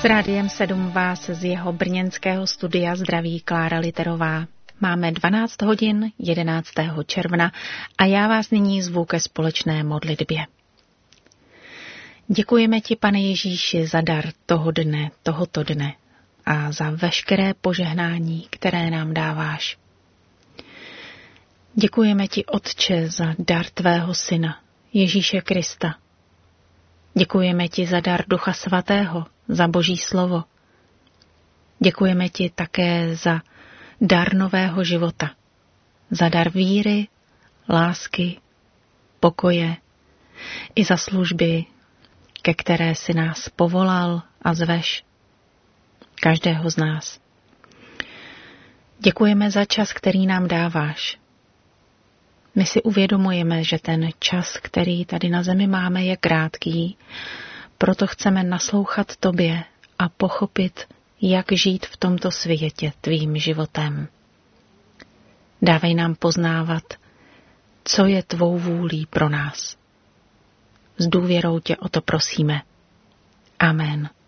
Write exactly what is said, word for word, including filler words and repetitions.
S Rádiem sedm vás z jeho brněnského studia zdraví Klára Literová. Máme dvanáct hodin jedenáctého června a já vás nyní zvu ke společné modlitbě. Děkujeme ti, Pane Ježíši, za dar toho dne, tohoto dne a za veškeré požehnání, které nám dáváš. Děkujeme ti, Otče, za dar tvého syna, Ježíše Krista. Děkujeme ti za dar Ducha Svatého, za Boží slovo. Děkujeme ti také za dar nového života, za dar víry, lásky, pokoje i za služby, ke které si nás povolal a zveš, každého z nás. Děkujeme za čas, který nám dáváš. My si uvědomujeme, že ten čas, který tady na zemi máme, je krátký, proto chceme naslouchat tobě a pochopit, jak žít v tomto světě tvým životem. Dávej nám poznávat, co je tvou vůlí pro nás. S důvěrou tě o to prosíme. Amen.